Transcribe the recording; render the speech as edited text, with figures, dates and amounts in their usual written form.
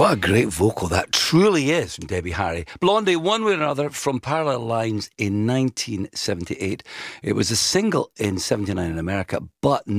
What a great vocal that truly is from Debbie Harry. Blondie, one way or another, from Parallel Lines in 1978. It was a single in 79 in America, but